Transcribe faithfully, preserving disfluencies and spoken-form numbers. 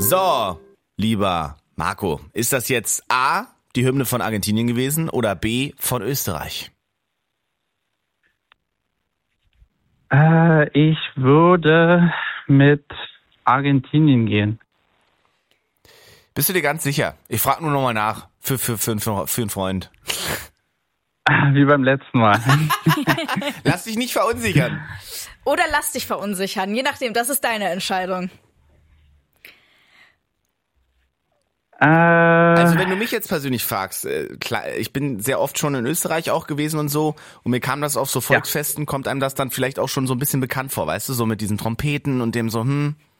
So, lieber Marco, ist das jetzt A, die Hymne von Argentinien gewesen oder B, von Österreich? Äh, ich würde mit Argentinien gehen. Bist du dir ganz sicher? Ich frage nur nochmal nach, für, für, für, für, für einen Freund. Wie beim letzten Mal. Lass dich nicht verunsichern. Oder lass dich verunsichern, je nachdem, das ist deine Entscheidung. Äh, Also wenn du mich jetzt persönlich fragst, äh, klar, ich bin sehr oft schon in Österreich auch gewesen und so und mir kam das auf so Volksfesten, ja. kommt einem das dann vielleicht auch schon so ein bisschen bekannt vor, weißt du, so mit diesen Trompeten und dem so, hm,